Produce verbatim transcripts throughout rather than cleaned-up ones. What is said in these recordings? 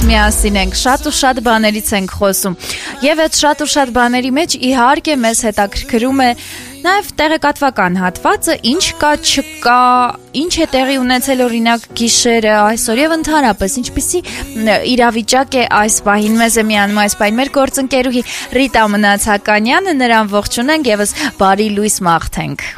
միասին ենք, շատ ու շատ բաներից ենք խոսում եւ այդ շատ ու շատ բաների մեջ իհարկե մեզ հետաքրքրում է նաև տեղեկատվական հատվածը, ինչ կա, չկա, ինչ է տեղի ունեցել օրինակ գիշերը այսօր եւ ընդհանրապես ինչպիսի իրավիճակ է այս պահին մեզ է միանում այս պահին մեր գործընկերուհի Ռիտա Մնացականյանը, նրան ողջունենք եւս բարի լույս մաղթենք։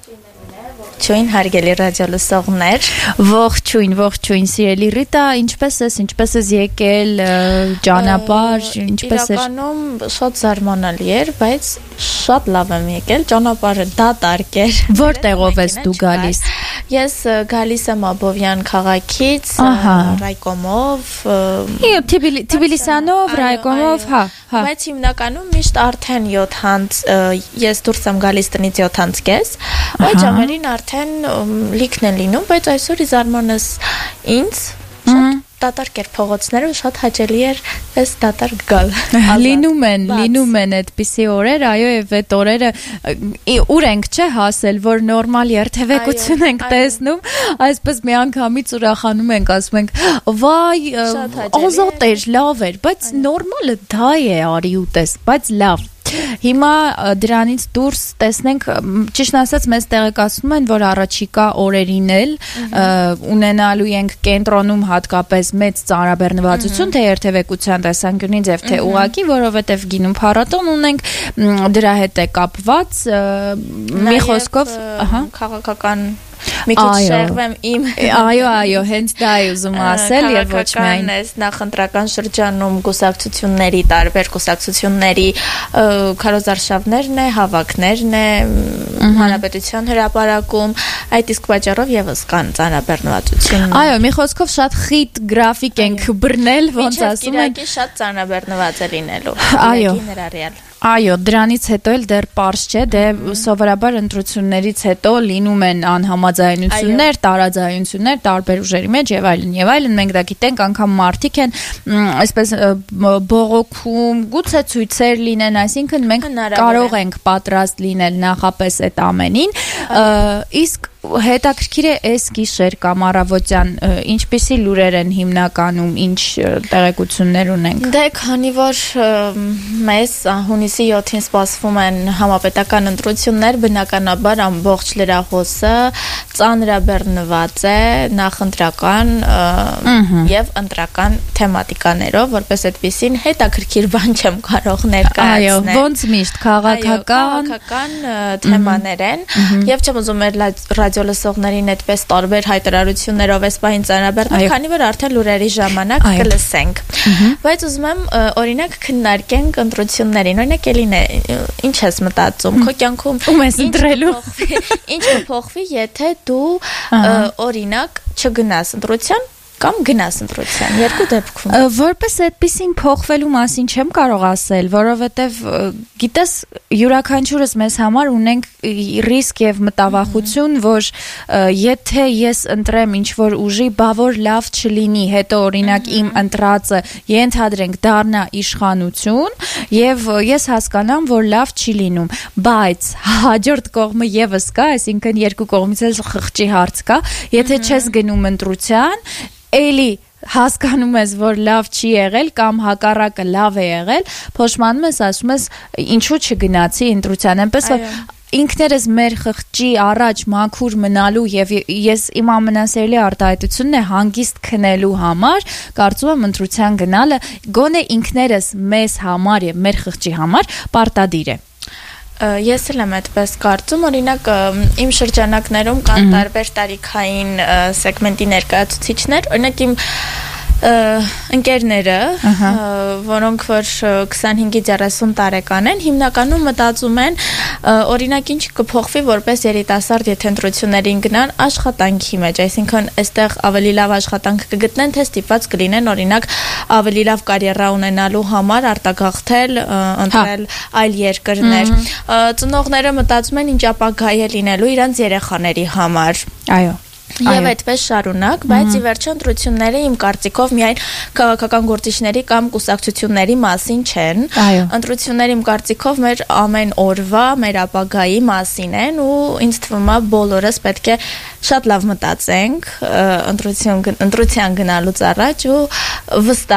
Ողջույն հարգելի ռադիոլսողներ, ողջույն, ողջույն սիրելի Ռիտա, ինչպես ես, ինչպես ես եկել, ճանապարհ, ինչպես էր։ Իրականում շատ զարմանալի էր, բայց շատ լավ եմ եկել, ճանապարհը դատարկ էր։ Որտեղով ես դու գալիս։ Ես գալիս եմ Աբովյան քաղաքից, Ռայկոմով։ Իո, Թբիլիսյանով, Ռայկոմով, հա, հա։ Բայց հիմնականում միշտ արդեն յոթ հանց ես դուրս եմ գալիս տնից յոթ հանց կես, այդ ժամերին արդեն լիքն են լինում, բայց այսօր զարմանաս ինձ շատ դատարկ էր փողոցները, շատ հաճելի էր այս դատարկ գալ։ Լինում են, լինում են այդպիսի օրեր, այո, եւ այդ օրերը ուր ենք չէ հասել, որ նորմալ երթևեկություն ենք տեսնում, այսպես միանգամից ուրախանում ենք, ասում ենք, վայ, ազատ էր, լավ էր, բայց նորմալը դա է արի ու տես, բայց լավ։ Հիմա դրանից դուրս տեսնենք, ճիշտ ասած մեզ տեղեկացնում են, որ առաջիկա օրերին էլ ունենալու ենք կենտրոնում հատկապես մեծ ծանրաբեռնվածություն, թե երթևեկության տեսանկյունից եւ թե ուղղակի, որովհետեւ գինու փառատոն ունենք, դրա հետ է կապված, մի խոսքով, ահա, քաղաքական մի քիչ շեղվեմ իմ այո այո հենց դա է ուզում ասել եւ ոչ միայն այս նախընտրական շրջանում կուսակցությունների տարբեր կուսակցությունների քարոզարշավներն է հավաքներն է հանրապետության հրապարակում այդ իսկ պատճառով եւս կան ծանրաբեռնվածություն այո մի խոսքով շատ խիտ գրաֆիկ ենք բռնել ոնց ասում են շատ ծանրաբեռնված է լինելու այո ներառյալ Այո, դրանից հետո էլ դեռ պարզ չէ, դե սովորաբար ընտրություններից հետո լինում են անհամաձայնություններ, տարաձայնություններ տարբեր ուժերի մեջ եւ այլն եւ այլն, մենք դա գիտենք, անգամ մարդիկ են այսպես բողոքում, գուցե ցույցեր լինեն, այսինքն մենք կարող ենք պատրաստ լինել նախապես այդ ամենին, իսկ հետաքրքիր է այս գիշեր կամ առավոտյան ինչպիսի լուրեր են հիմնականում, ինչ տեղեկություններ ունենք։ Դե քանի որ մեզ հունիսի յոթին սպասվում են համապետական ընտրություններ, բնականաբար ամբողջ լրահոսը ծանրաբեռնված է նախընտրական եւ ընտրական թեմատիկաներով, որպես այդպեսին հետաքրքիր բան չեմ կարող ներկայացնել։ Այո, ոնց միշտ քաղաքական թեմաներ են եւ չեմ ուզում մեր ռադիոլսողներին այդպես տարբեր հայտարարություններով այս պահին ծանրաբեռնել, քանի որ արդեն լուրերի ժամանակ կլսենք։ Բայց ուզում եմ օրինակ քննարկենք ընտրություններին։ Օրինակ Էլինե, ինչ ես մտածում քո կյանքում ում ես ընտրելու։ Ինչ կփոխվի, եթե դու օրինակ չգնաս ընտրության կամ գնաս ընտրության, երկու դեպքում։ Որպես այդպեսին փոխվելու մասին չեմ կարող ասել, որովհետև գիտես յուրաքանչյուրս մեզ համար ունենք ռիսկ եւ մտավախություն, որ եթե ես ընտրեմ ինչ-որ ուժի, բա որ լավ չլինի, հետո օրինակ իմ ընտրածը ենթադրենք դառնա իշխանություն եւ ես հասկանամ, որ լավ չի լինում, բայց հաջորդ կողմը եւս կա, այսինքն երկու կողմից էլ խղճի հարց կա, եթե չես գնում ընտրության Էլի հասկանում ես, որ լավ չի եղել կամ հակառակը լավ է եղել, փոշմանում ես, ասում ես, ինչու չգնացի ընտրության, այնպես որ ինքներս մեր խղճի առաջ մաքուր մնալու եւ ես իմ ամենասերելի արտահայտությունն է հանգիստ քնելու համար, կարծում եմ ընտրության գնալը գոնե ինքներս մեզ համար եւ մեր խղճի համար պարտադիր է։ Ես էլ եմ այդպես կարծում, օրինակ իմ շրջանակներում կան տարբեր տարիքային սեգմենտի ներկայացուցիչներ, օրինակ իմ ընկերները, որոնք որ քսանհինգից երեսուն տարեկան են, հիմնականում մտածում են, օրինակ ինչ կփոխվի որպես երիտասարդ, եթե ընտրություններին գնան աշխատանքի մեջ, այսինքն այստեղ ավելի լավ աշխատանք կգտնեն, թե ստիպված կլինեն, օրինակ ավելի լավ կարիերա ունենալու համար արտագաղթել, ընտրել այլ երկրներ։ Ծնողները մտածում են ինչ ապագա է լինելու իրենց երեխաների համար։ Այո։ Եվ այդպես շարունակ, բայց ի վերջո ընտրությունները իմ կարծիքով միայն քաղաքական գործիչների կամ կուսակցությունների մասին չեն։ Ընտրությունները իմ կարծիքով մեր ամեն օրվա, մեր ապագայի մասին են ու ինձ թվում է բոլորս պետք է շատ լավ մտածենք ընտրության ընտրության գնալուց առաջ ու վստահ